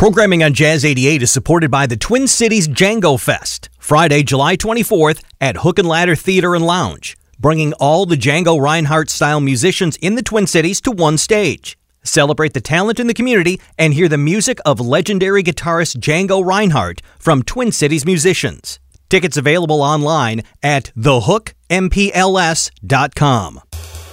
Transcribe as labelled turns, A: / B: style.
A: Programming on Jazz 88 is supported by the Twin Cities Django Fest, Friday, July 24th at Hook and Ladder Theater and Lounge, bringing all the Django Reinhardt-style musicians in the Twin Cities to one stage. Celebrate the talent in the community and hear the music of legendary guitarist Django Reinhardt from Twin Cities musicians. Tickets available online at thehookmpls.com.